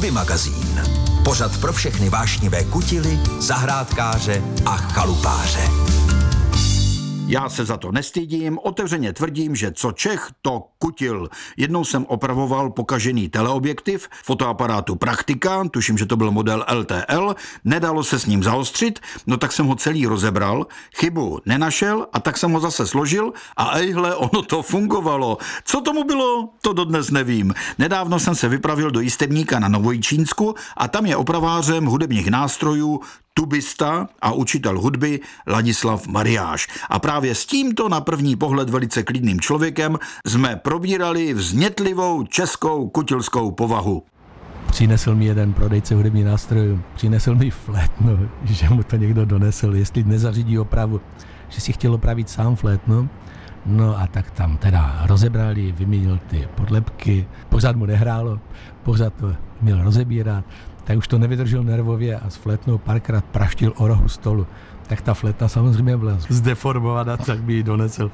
Hobby magazín. Pořad pro všechny vášnivé kutily, zahrádkáře a chalupáře. Já se za to nestydím, otevřeně tvrdím, že co Čech, to kutil. Jednou jsem opravoval pokažený teleobjektiv fotoaparátu Praktika, tuším, že to byl model LTL, nedalo se s ním zaostřit, no tak jsem ho celý rozebral, chybu nenašel a tak jsem ho zase složil a ejhle, ono to fungovalo. Co tomu bylo, to dodnes nevím. Nedávno jsem se vypravil do Jistebníka na Novojičínsku a tam je opravářem hudebních nástrojů tubista a učitel hudby Ladislav Mariáš. A právě s tímto na první pohled velice klidným člověkem jsme probírali vznětlivou českou kutilskou povahu. Přinesl mi jeden prodejce hudebních nástrojů, přinesl mi flétno, že mu to někdo donesl, jestli nezařídí opravu, že si chtěl opravit sám flétno. No a tak tam teda rozebrali, vyměnil ty podlepky, pořád mu nehrálo, pořád to měl rozebírat, tak už to nevydržel nervově a s flétnou párkrát praštil o rohu stolu. Tak ta flétna samozřejmě byla zdeformovaná, tak by ji donesl.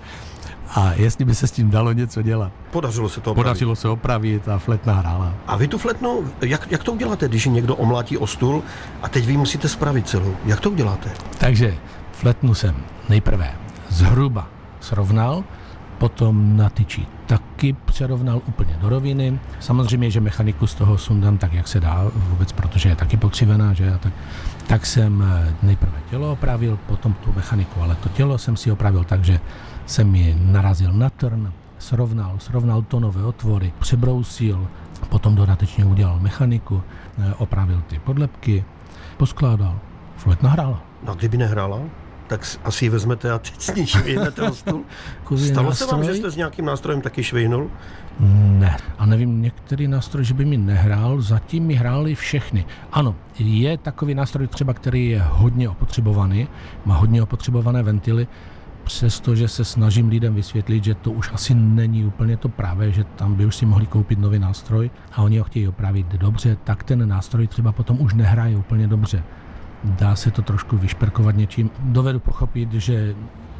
A jestli by se s tím dalo něco dělat. Podařilo se to opravit. Podařilo se opravit a flétna hrála. A vy tu flétnu, jak to uděláte, když někdo omlátí o stůl a teď vy musíte spravit celou? Jak to uděláte? Takže flétnu jsem nejprve zhruba srovnal, potom na tyči taky přerovnal úplně do roviny. Samozřejmě, že mechaniku z toho sundám tak, jak se dá vůbec, protože je taky pokřivená, že? Tak jsem nejprve tělo opravil, potom tu mechaniku, ale to tělo jsem si opravil tak, že jsem ji narazil na trn, srovnal tónové otvory, přebrousil, potom dodatečně udělal mechaniku, opravil ty podlepky, poskládal, flétna hrála. No a kdyby nehrála? Tak asi ji vezmete a teď s ní švejnete o stůl. Stalo se vám, že jste s nějakým nástrojem taky švejnul? Ne. A nevím, některý nástroj, že by mi nehrál, zatím mi hráli všechny. Ano, je takový nástroj třeba, který je hodně opotřebovaný, má hodně opotřebované ventily, přestože se snažím lidem vysvětlit, že to už asi není úplně to pravé, že tam by už si mohli koupit nový nástroj a oni ho chtějí opravit dobře, tak ten nástroj třeba potom už nehraje úplně dobře. Dá se to trošku vyšperkovat něčím. Dovedu pochopit, že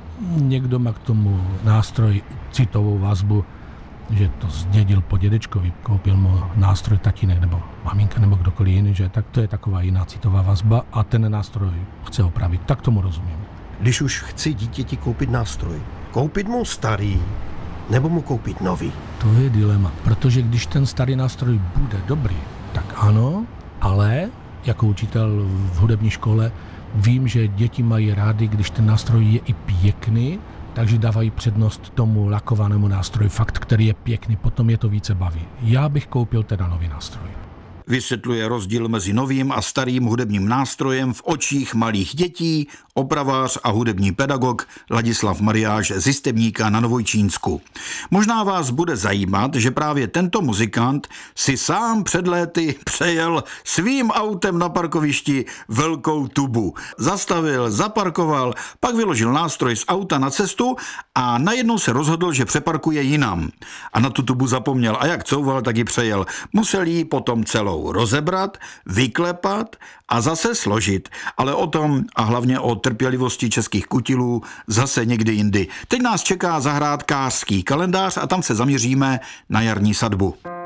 někdo má k tomu nástroj citovou vazbu, že to zdědil po dědečkovi, koupil mu nástroj tatínek nebo maminka nebo kdokoliv jiný, že tak to je taková jiná citová vazba a ten nástroj chce opravit. Tak tomu rozumím. Když už chci dítěti koupit nástroj, koupit mu starý nebo mu koupit nový? To je dilema, protože když ten starý nástroj bude dobrý, tak ano, ale jako učitel v hudební škole vím, že děti mají rády, když ten nástroj je i pěkný, takže dávají přednost tomu lakovanému nástroji, fakt, který je pěkný, potom je to více baví. Já bych koupil teda nový nástroj. Vysvětluje rozdíl mezi novým a starým hudebním nástrojem v očích malých dětí opravář a hudební pedagog Ladislav Mariáš z Jistebníka na Novojičínsku. Možná vás bude zajímat, že právě tento muzikant si sám před léty přejel svým autem na parkovišti velkou tubu. Zastavil, zaparkoval, pak vyložil nástroj z auta na cestu a najednou se rozhodl, že přeparkuje jinam. A na tu tubu zapomněl a jak couval, tak ji přejel. Musel ji potom celou rozebrat, vyklepat a zase složit. Ale o tom a hlavně o trpělivosti českých kutilů zase někdy jindy. Teď nás čeká zahrádkářský kalendář a tam se zaměříme na jarní sadbu.